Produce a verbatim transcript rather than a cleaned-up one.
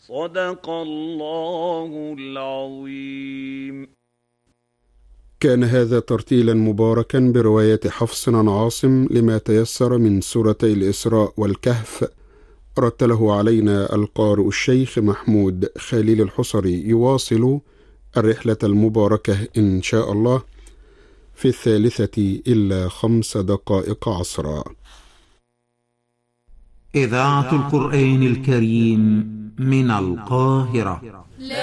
صدق الله العظيم. كان هذا ترتيلا مباركا برواية حفص عن عاصم لما تيسر من سورتي الإسراء والكهف، رتله علينا القارئ الشيخ محمود خليل الحصري. يواصل الرحلة المباركة إن شاء الله في الثالثة إلا خمس دقائق عصرا. إذاعة القرآن الكريم من القاهرة.